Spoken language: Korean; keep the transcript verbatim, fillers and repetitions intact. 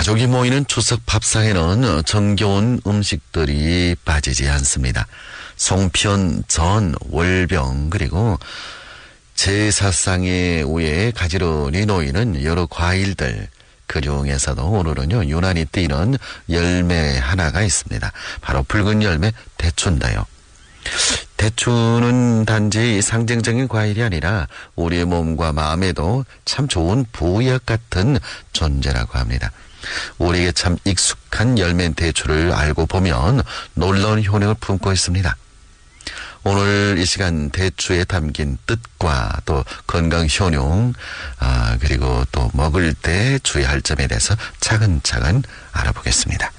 가족이 모이는 추석 밥상에는 정겨운 음식들이 빠지지 않습니다. 송편, 전, 월병 그리고 제사상에 위에 가지런히 놓이는 여러 과일들, 그 중에서도 오늘은요 유난히 띄는 열매 하나가 있습니다. 바로 붉은 열매 대추인데요. 대추는 단지 상징적인 과일이 아니라 우리의 몸과 마음에도 참 좋은 보약 같은 존재라고 합니다. 우리에게 참 익숙한 열매인 대추를 알고 보면 놀라운 효능을 품고 있습니다. 오늘 이 시간 대추에 담긴 뜻과 또 건강 효능, 아, 그리고 또 먹을 때 주의할 점에 대해서 차근차근 알아보겠습니다.